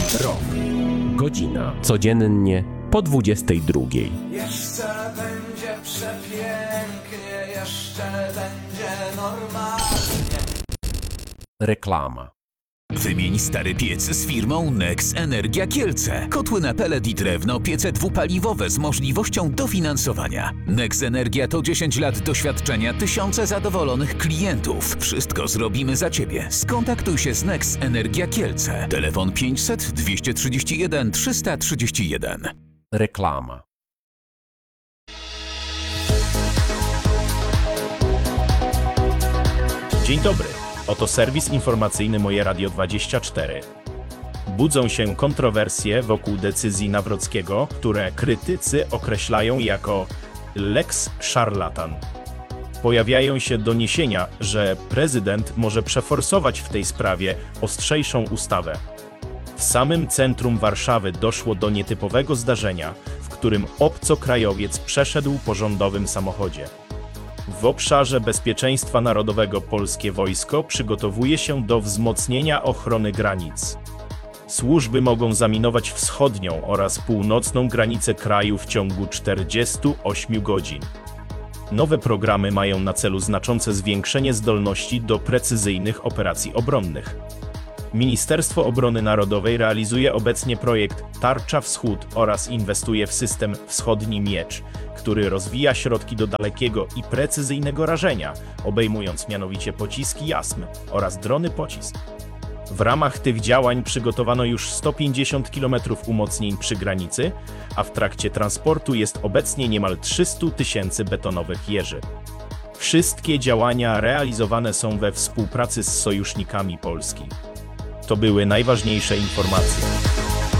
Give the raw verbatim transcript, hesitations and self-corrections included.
Rok. Godzina. Codziennie po dwudziestej drugiej. Jeszcze będzie przepięknie, jeszcze będzie normalnie. Reklama. Wymień stary piec z firmą Nex Energia Kielce. Kotły na pelet i drewno, piece dwupaliwowe z możliwością dofinansowania. Nex Energia to dziesięć lat doświadczenia, tysiące zadowolonych klientów. Wszystko zrobimy za Ciebie. Skontaktuj się z Nex Energia Kielce. Telefon pięćset dwieście trzydzieści jeden trzysta trzydzieści jeden. Reklama. Dzień dobry. Oto serwis informacyjny Moje Radio dwadzieścia cztery. Budzą się kontrowersje wokół decyzji Nawrockiego, które krytycy określają jako lex szarlatan. Pojawiają się doniesienia, że prezydent może przeforsować w tej sprawie ostrzejszą ustawę. W samym centrum Warszawy doszło do nietypowego zdarzenia, w którym obcokrajowiec przeszedł po rządowym samochodzie. W obszarze bezpieczeństwa narodowego polskie wojsko przygotowuje się do wzmocnienia ochrony granic. Służby mogą zaminować wschodnią oraz północną granicę kraju w ciągu czterdziestu ośmiu godzin. Nowe programy mają na celu znaczące zwiększenie zdolności do precyzyjnych operacji obronnych. Ministerstwo Obrony Narodowej realizuje obecnie projekt Tarcza Wschód oraz inwestuje w system Wschodni Miecz, który rozwija środki do dalekiego i precyzyjnego rażenia, obejmując mianowicie pociski JASM oraz drony pocisk. W ramach tych działań przygotowano już sto pięćdziesiąt kilometrów umocnień przy granicy, a w trakcie transportu jest obecnie niemal trzysta tysięcy betonowych jeży. Wszystkie działania realizowane są we współpracy z sojusznikami Polski. To były najważniejsze informacje.